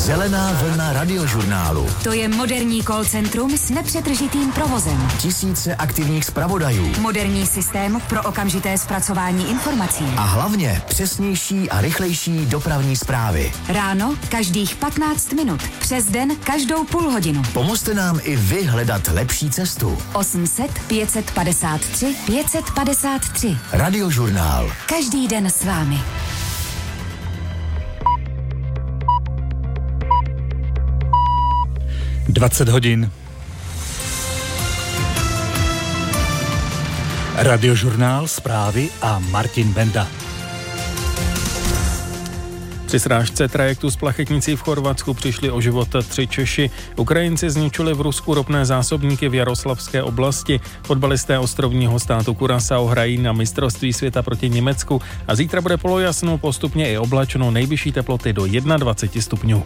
Zelená vlna radiožurnálu. To je moderní call centrum s nepřetržitým provozem. Tisíce aktivních zpravodajů. Moderní systém pro okamžité zpracování informací. A hlavně přesnější a rychlejší dopravní zprávy. Ráno každých 15 minut. Přes den každou půl hodinu. Pomozte nám i vy hledat lepší cestu. 800 553 553. Radiožurnál. Každý den s vámi. Dvacet hodin. Radiožurnál, zprávy a Martin Benda. Při srážce trajektu z Plachetnicí v Chorvatsku přišli o život 3 Češi. Ukrajinci zničili v Rusku ropné zásobníky v Jaroslavské oblasti. Fotbalisté ostrovního státu Curaçao hrají na mistrovství světa proti Německu a zítra bude polojasno, postupně i oblačno, nejvyšší teploty do 21 stupňů.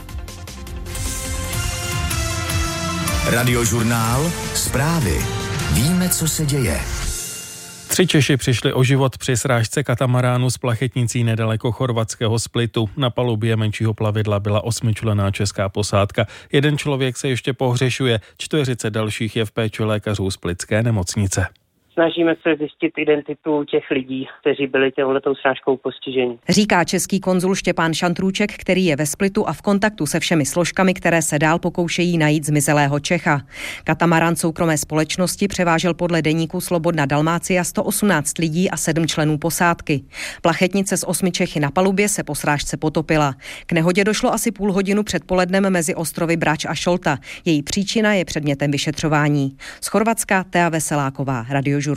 Radiožurnál, zprávy. Víme, co se děje. 3 Češi přišli o život při srážce katamaránu z Plachetnicí nedaleko chorvatského Splitu. Na palubě menšího plavidla byla 8členná česká posádka. 1 člověk se ještě pohřešuje, 40 dalších je v péči lékařů splitské nemocnice. Snažíme se zjistit identitu těch lidí, kteří byli těmhletou srážkou postiženi. Říká český konzul Štěpán Šantrůček, který je ve Splitu a v kontaktu se všemi složkami, které se dál pokoušejí najít zmizelého Čecha. Katamarán soukromé společnosti převážel podle deníku Slobodna Dalmácia 118 lidí a 7 členů posádky. Plachetnice s 8 Čechy na palubě se po srážce potopila. K nehodě došlo asi půl hodinu před polednem mezi ostrovy Brač a Šolta. Její příčina je předmětem vyšetřování. Z Chorvatska Tea Veseláková, Radiožurnál.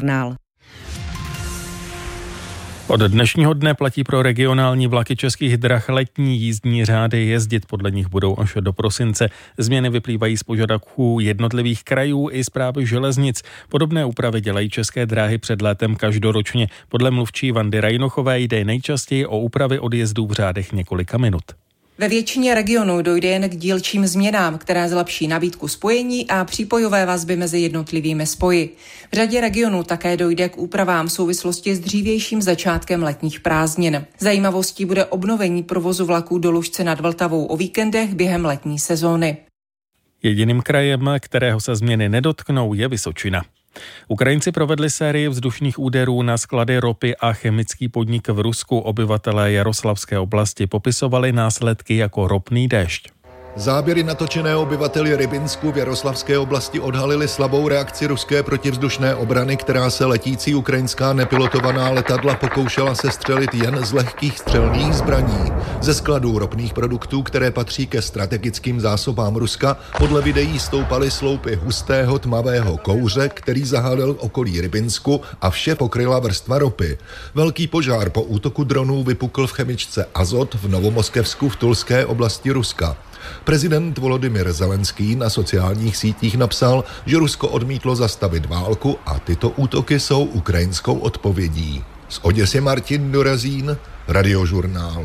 Od dnešního dne platí pro regionální vlaky Českých drah letní jízdní řády, jezdit podle nich budou až do prosince. Změny vyplývají z požadavků jednotlivých krajů i správy železnic. Podobné úpravy dělají České dráhy před létem každoročně. Podle mluvčí Vandy Rajnochové jde nejčastěji o úpravy odjezdů v řádech několika minut. Ve většině regionů dojde jen k dílčím změnám, které zlepší nabídku spojení a přípojové vazby mezi jednotlivými spoji. V řadě regionů také dojde k úpravám v souvislosti s dřívějším začátkem letních prázdnin. Zajímavostí bude obnovení provozu vlaků do Lužce nad Vltavou o víkendech během letní sezóny. Jediným krajem, kterého se změny nedotknou, je Vysočina. Ukrajinci provedli sérii vzdušných úderů na sklady ropy a chemický podnik v Rusku. Obyvatelé Jaroslavské oblasti popisovali následky jako ropný déšť. Záběry natočené obyvateli Rybinsku v Jaroslavské oblasti odhalily slabou reakci ruské protivzdušné obrany, která se letící ukrajinská nepilotovaná letadla pokoušela sestřelit jen z lehkých střelných zbraní. Ze skladů ropných produktů, které patří ke strategickým zásobám Ruska, podle videí stoupaly sloupy hustého tmavého kouře, který zahájil okolí Rybinsku a vše pokryla vrstva ropy. Velký požár po útoku dronů vypukl v chemičce Azot v Novomoskevsku v Tulské oblasti Ruska. Prezident Volodymyr Zelenský na sociálních sítích napsal, že Rusko odmítlo zastavit válku a tyto útoky jsou ukrajinskou odpovědí. Z Oděsy Martin Dorazín, Radiožurnál.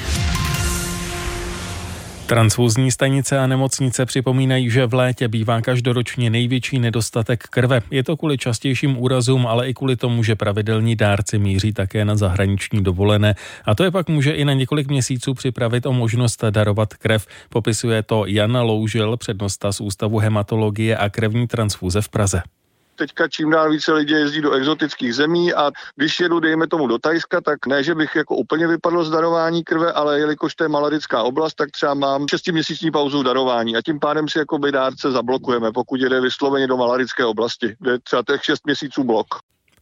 Transfuzní stanice a nemocnice připomínají, že v létě bývá každoročně největší nedostatek krve. Je to kvůli častějším úrazům, ale i kvůli tomu, že pravidelní dárci míří také na zahraniční dovolené. A to je pak může i na několik měsíců připravit o možnost darovat krev. Popisuje to Jan Loužil, přednosta z Ústavu hematologie a krevní transfuze v Praze. Teďka čím dál více lidí jezdí do exotických zemí a když jedu, dejme tomu do Thajska, tak ne, že bych jako úplně vypadl z darování krve, ale jelikož to je malarická oblast, tak třeba mám 6měsíční pauzu darování a tím pádem si jakoby dárce zablokujeme, pokud jede vysloveně do malarické oblasti, kde je třeba těch 6 měsíců blok.